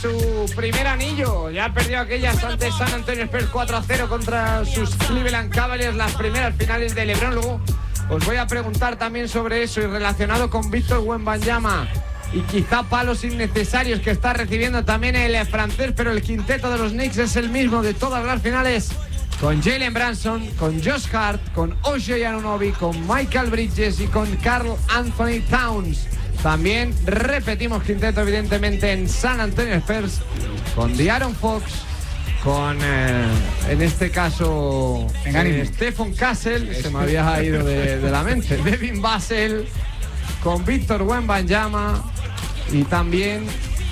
Su primer anillo, ya ha perdido aquellas ante San Antonio Spurs 4-0 contra sus Cleveland Cavaliers, las primeras finales de LeBron. Luego os voy a preguntar también sobre eso y relacionado con Víctor Wembanyama y quizá palos innecesarios que está recibiendo también el francés, pero el quinteto de los Knicks es el mismo de todas las finales, con Jalen Brunson, con Josh Hart, con O.J. Anunoby, con Michael Bridges y con Karl Anthony Towns. También repetimos quinteto evidentemente en San Antonio Spurs con De'Aaron Fox, con en este caso Stephon Castle, se me había ido de la mente, Devin Vassell, con Víctor Wembanyama y también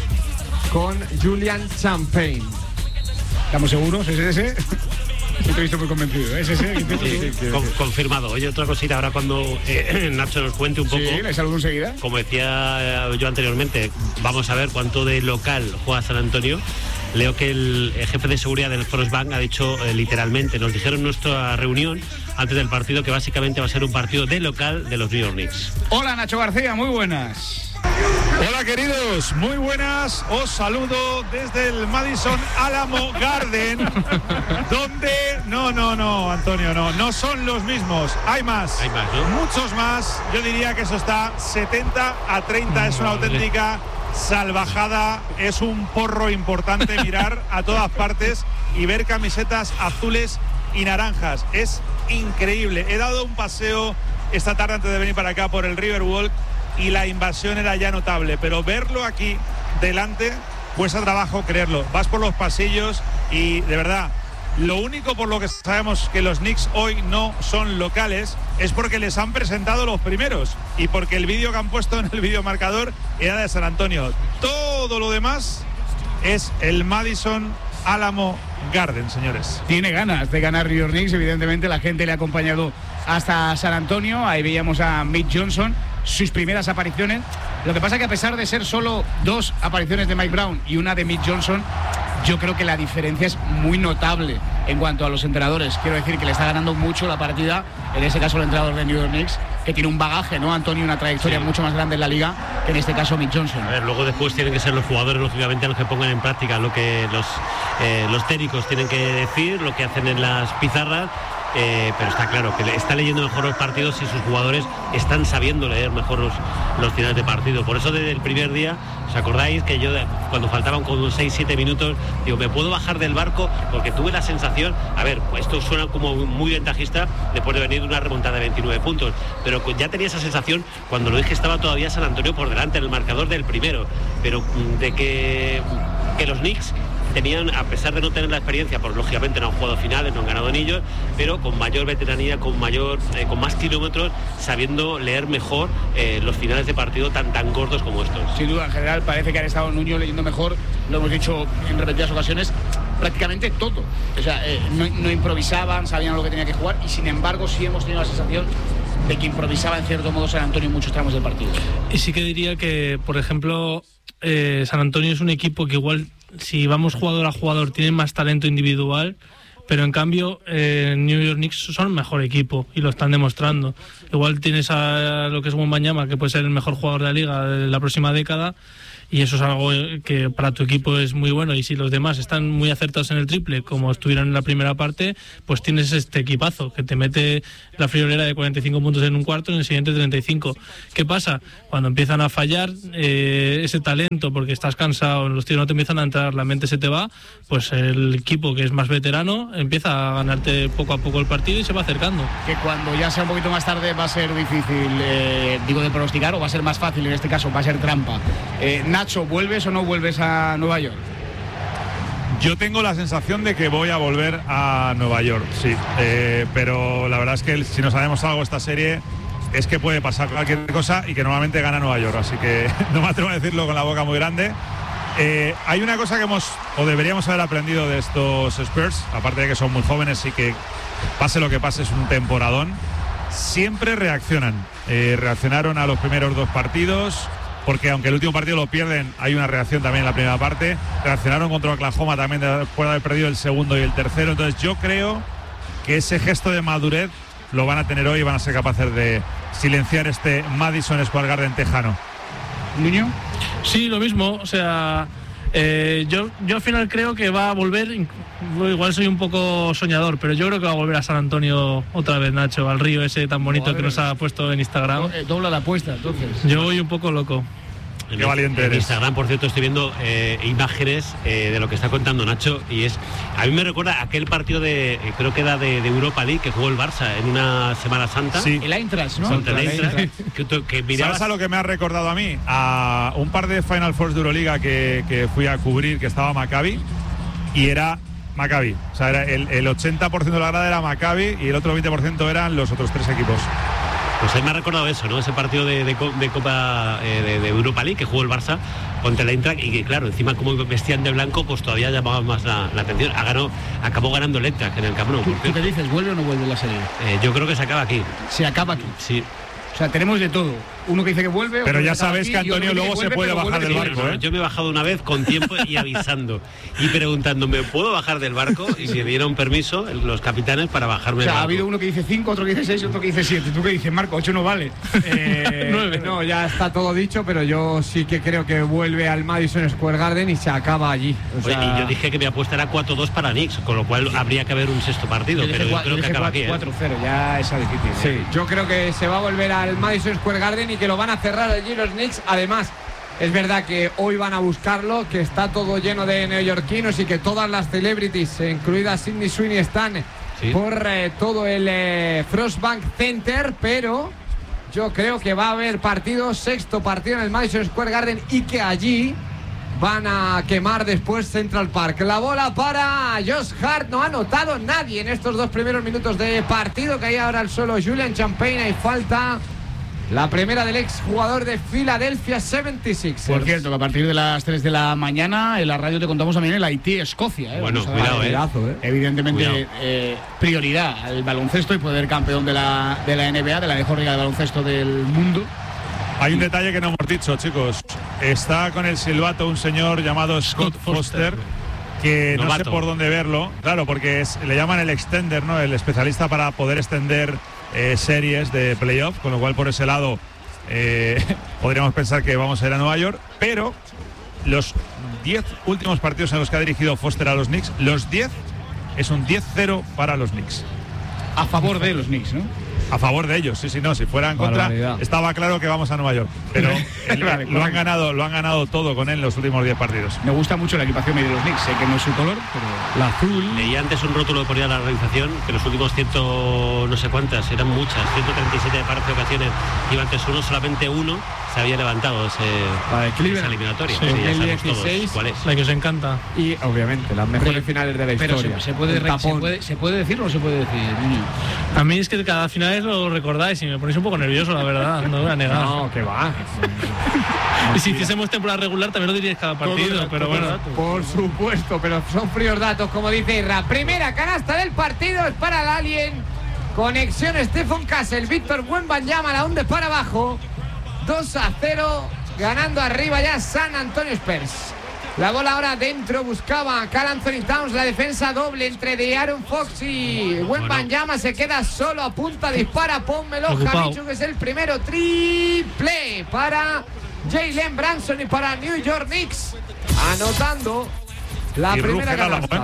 con Julian Champagne. ¿Estamos seguros? ¿Es ese? Te he visto muy convencido, ¿es ese? Confirmado. Oye, otra cosita, ahora cuando Nacho nos cuente un poco. Sí, le saludo enseguida. Como decía yo anteriormente, vamos a ver cuánto de local juega San Antonio. Leo que el jefe de seguridad del Frostbank ha dicho literalmente, nos dijeron en nuestra reunión antes del partido que básicamente va a ser un partido de local de los New York Knicks. Hola Nacho García, muy buenas. Hola queridos, muy buenas, os saludo desde el Madison Alamo Garden, donde, no Antonio, no son los mismos, hay más, ¿no? Muchos más, yo diría que eso está 70-30, es una auténtica salvajada, es un porro importante mirar a todas partes y ver camisetas azules y naranjas, es increíble. He dado un paseo esta tarde antes de venir para acá por el Riverwalk y la invasión era ya notable, pero verlo aquí delante cuesta trabajo creerlo. Vas por los pasillos y de verdad, lo único por lo que sabemos que los Knicks hoy no son locales es porque les han presentado los primeros y porque el vídeo que han puesto en el videomarcador era de San Antonio. Todo lo demás es el Madison Alamo Garden, señores. Tiene ganas de ganar New York Knicks, evidentemente la gente le ha acompañado hasta San Antonio. Ahí veíamos a Mitch Johnson, sus primeras apariciones. Lo que pasa es que a pesar de ser solo 2 apariciones de Mike Brown y una de Mitch Johnson, yo creo que la diferencia es muy notable en cuanto a los entrenadores. Quiero decir que le está ganando mucho la partida, en ese caso el entrenador de New York Knicks, que tiene un bagaje, ¿no, Antonio? Una trayectoria mucho más grande en la liga que en este caso Mitch Johnson. A ver, luego después tienen que ser los jugadores, lógicamente, los que pongan en práctica lo que los técnicos tienen que decir, lo que hacen en las pizarras. Pero está claro que está leyendo mejor los partidos y sus jugadores están sabiendo leer mejor los finales de partido. Por eso desde el primer día, ¿os acordáis que yo cuando faltaban como 6-7 minutos digo, me puedo bajar del barco? Porque tuve la sensación, a ver, esto suena como muy ventajista después de venir de una remontada de 29 puntos, pero ya tenía esa sensación cuando lo dije, estaba todavía San Antonio por delante en el marcador del primero, pero de que los Knicks tenían, a pesar de no tener la experiencia, pues lógicamente no han jugado finales, no han ganado anillos, pero con mayor veteranía, con más kilómetros, sabiendo leer mejor los finales de partido tan gordos como estos. Sin duda, en general parece que han estado Nuño leyendo mejor, lo hemos dicho en repetidas ocasiones, prácticamente todo. O sea, no improvisaban, sabían lo que tenía que jugar y sin embargo sí hemos tenido la sensación de que improvisaba en cierto modo San Antonio en muchos tramos del partido. Y sí que diría que, por ejemplo, San Antonio es un equipo que igual, si vamos jugador a jugador, tiene más talento individual, pero en cambio New York Knicks son mejor equipo y lo están demostrando. Igual tienes a lo que es Wembanyama, que puede ser el mejor jugador de la liga de la próxima década, y eso es algo que para tu equipo es muy bueno, y si los demás están muy acertados en el triple como estuvieron en la primera parte, pues tienes este equipazo que te mete la friolera de 45 puntos en un cuarto, en el siguiente 35. ¿Qué pasa? Cuando empiezan a fallar ese talento porque estás cansado, los tiros no te empiezan a entrar, la mente se te va, pues el equipo que es más veterano empieza a ganarte poco a poco el partido y se va acercando. Que cuando ya sea un poquito más tarde va a ser difícil, digo, de pronosticar, o va a ser más fácil en este caso, va a ser trampa. Nacho, ¿vuelves o no vuelves a Nueva York? Yo tengo la sensación de que voy a volver a Nueva York, sí, pero la verdad es que si nos ha demostrado esta serie es que puede pasar cualquier cosa y que normalmente gana Nueva York, así que no me atrevo a decirlo con la boca muy grande. Hay una cosa que deberíamos haber aprendido de estos Spurs, aparte de que son muy jóvenes y que pase lo que pase es un temporadón, siempre reaccionan. Reaccionaron a los primeros 2 partidos, porque aunque el último partido lo pierden, hay una reacción también en la primera parte. Reaccionaron contra Oklahoma también después de haber perdido el segundo y el tercero. Entonces yo creo que ese gesto de madurez lo van a tener hoy y van a ser capaces de silenciar este Madison Square Garden tejano. ¿Niño? Sí, lo mismo, o sea, Yo al final creo que va a volver, igual soy un poco soñador, pero yo creo que va a volver a San Antonio otra vez, Nacho, al río ese tan bonito que nos ha puesto en Instagram. Dobla la apuesta, entonces. Yo voy un poco loco. Qué valiente en eres. Instagram, por cierto, estoy viendo imágenes de lo que está contando Nacho, y a mí me recuerda aquel partido creo que era de Europa League que jugó el Barça en una Semana Santa. Sí. El Eintracht, ¿no? Contra el Eintracht, que mirabas. ¿Sabes a lo que me ha recordado a mí? A un par de Final Fours de Euroliga que fui a cubrir, que estaba Maccabi, y era Maccabi. O sea, era el 80% de la grada era Maccabi y el otro 20% eran los otros 3 equipos. Pues a mí me ha recordado eso, ¿no? Ese partido de Copa de Europa League que jugó el Barça contra el Eintracht, y que claro, encima como vestían de blanco, pues todavía llamaba más la atención. Acabó ganando el Eintracht en el Camp Nou. ¿Tú qué dices? ¿Vuelve o no vuelve la serie? Yo creo que se acaba aquí. Se acaba aquí. Sí. O sea, tenemos de todo. Uno que dice que vuelve. Pero otro ya que acaba sabes aquí, que Antonio y otro luego que se vuelve, puede pero bajar vuelve del que barco, viene. ¿eh? Yo me he bajado una vez con tiempo y avisando y preguntando, ¿me puedo bajar del barco? Y me dieron permiso los capitanes para bajarme O sea, del ha barco. habido uno que dice 5, otro que dice 6, otro que dice 7. ¿Tú qué dices, Marco? 8 no vale. 9. No, ya está todo dicho, pero yo sí que creo que vuelve al Madison Square Garden y se acaba allí. O Oye, sea, y yo dije que mi apuesta era 4-2 para Knicks, con lo cual habría que haber un sexto partido, pero yo creo que acaba aquí. 4-0, ya es difícil. sí, yo creo que se va a volver al Madison Square Garden y que lo van a cerrar allí los Knicks. Además, es verdad que hoy van a buscarlo, que está todo lleno de neoyorquinos y que todas las celebrities, incluida Sydney Sweeney, están por todo el Frostbank Center, pero yo creo que va a haber sexto partido en el Madison Square Garden, y que allí van a quemar después Central Park. La bola para Josh Hart, no ha anotado nadie en estos 2 primeros minutos de partido, que hay ahora el solo Julian Champagne, y falta la primera del exjugador de Philadelphia 76ers. Por cierto, que a partir de las 3 de la mañana en la radio te contamos también el Haití-Escocia. Bueno, Vamos a dar, cuidado, evidentemente, prioridad al baloncesto y poder campeón de la NBA, de la mejor liga de baloncesto del mundo. Hay un detalle que no hemos dicho, chicos. Está con el silbato un señor llamado Scott Foster, que no sé por dónde verlo. Claro, porque le llaman el extender, ¿no? El especialista para poder extender series de playoff, con lo cual por ese lado podríamos pensar que vamos a ir a Nueva York, pero los 10 últimos partidos en los que ha dirigido Foster a los Knicks, los 10 es un 10-0 para los Knicks. A favor de los Knicks, ¿no? A favor de ellos, sí, no, si fuera en contra, estaba claro que vamos a Nueva York. Pero lo han ganado todo con él en los últimos 10 partidos. Me gusta mucho la equipación de los Knicks, sé que no es su color, pero la azul. Leí antes un rótulo que ponía la organización que los últimos 100 no sé cuántas, eran muchas, 137 de parece ocasiones, iba antes uno, solamente uno se había levantado esa eliminatoria. Sí, ya sabemos 2016, todos cuál es. La que os encanta. Y obviamente las mejores finales de la historia. pero se puede decir o no se puede decir, niño. A mí es que cada final lo recordáis y me ponéis un poco nervioso, la verdad, no voy a negar. No, que va. Y si hiciésemos temporada regular también lo diríais cada partido, pero bueno. Por supuesto, pero son fríos datos, como dice Irra. Primera canasta del partido es para el Alien. Conexión Stephen Castle, Víctor Wembanyama, la hunde para abajo. 2-0, ganando arriba ya San Antonio Spurs. La bola ahora dentro, buscaba a Karl Anthony Towns, la defensa doble entre De'Aaron Fox y Wembanyama, se queda solo, apunta, dispara, pónmelo, Jamichu, que es el primero, triple para Jalen Brunson y para New York Knicks, anotando la primera canasta.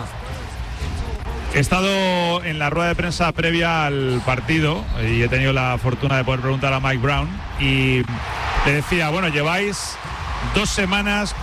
He estado en la rueda de prensa previa al partido y he tenido la fortuna de poder preguntar a Mike Brown y le decía, bueno, lleváis 2 semanas